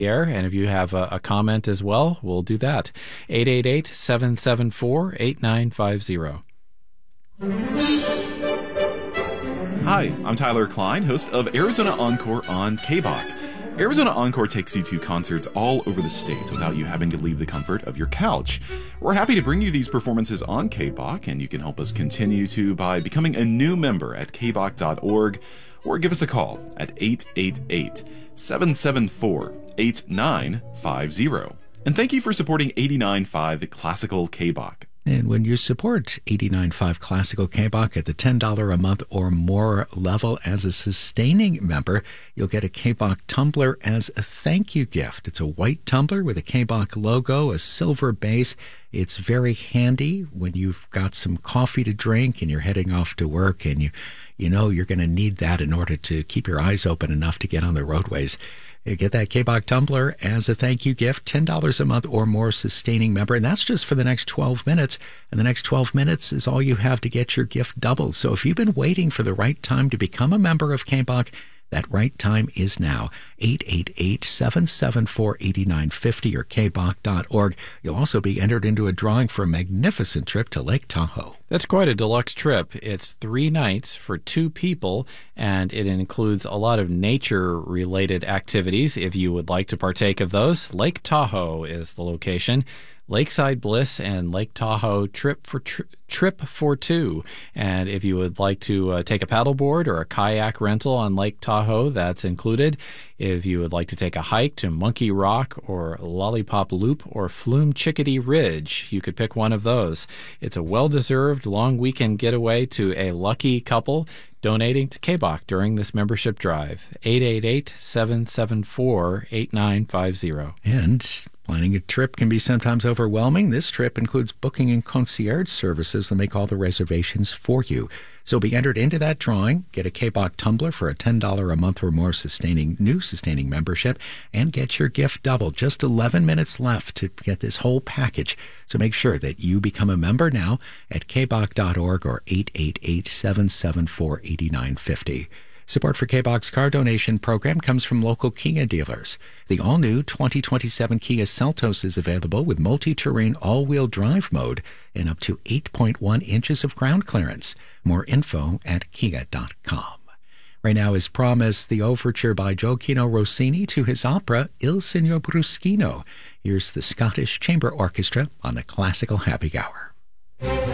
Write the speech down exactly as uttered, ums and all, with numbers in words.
air. And if you have a, a comment as well, we'll do that. eight eight eight, seven seven four, eight nine five zero. Hi, I'm Tyler Klein, host of Arizona Encore on K B O C. Arizona Encore takes you to concerts all over the state without you having to leave the comfort of your couch. We're happy to bring you these performances on K B O C, and you can help us continue to by becoming a new member at k b o c dot org, or give us a call at eight eight eight, seven seven four, eight nine five zero. And thank you for supporting eighty-nine point five Classical K B O C. And when you support eighty-nine point five Classical K B O C at the ten dollars a month or more level as a sustaining member, you'll get a K B O C tumbler as a thank you gift. It's a white tumbler with a K B O C logo, a silver base. It's very handy when you've got some coffee to drink and you're heading off to work, and you, you know you're going to need that in order to keep your eyes open enough to get on the roadways. You get that K B O C tumbler as a thank you gift, ten dollars a month or more sustaining member, and that's just for the next twelve minutes. And the next twelve minutes is all you have to get your gift doubled. So if you've been waiting for the right time to become a member of K B O C, that right time is now. eight eight eight, seven seven four, eight nine five zero or k b o c dot org. You'll also be entered into a drawing for a magnificent trip to Lake Tahoe. That's quite a deluxe trip. It's three nights for two people, and it includes a lot of nature-related activities. If you would like to partake of those, Lake Tahoe is the location. Lakeside Bliss and Lake Tahoe trip for tri- trip for two. And if you would like to uh, take a paddleboard or a kayak rental on Lake Tahoe, that's included. If you would like to take a hike to Monkey Rock or Lollipop Loop or Flume Chickadee Ridge, you could pick one of those. It's a well-deserved long weekend getaway to a lucky couple donating to K B O C during this membership drive. eight eight eight, seven seven four, eight nine five zero. And planning a trip can be sometimes overwhelming. This trip includes booking and concierge services that make all the reservations for you. So be entered into that drawing, get a K B O C tumbler for a ten dollars a month or more sustaining new sustaining membership, and get your gift doubled. Just eleven minutes left to get this whole package. So make sure that you become a member now at k b o c dot org or eight eight eight, seven seven four, eight nine five zero. Support for K B O C's car donation program comes from local Kia dealers. The all-new twenty twenty-seven Kia Seltos is available with multi-terrain all-wheel drive mode and up to eight point one inches of ground clearance. More info at kia dot com. Right now, as promised, the overture by Gioacchino Rossini to his opera Il Signor Bruschino. Here's the Scottish Chamber Orchestra on the Classical Happy Hour.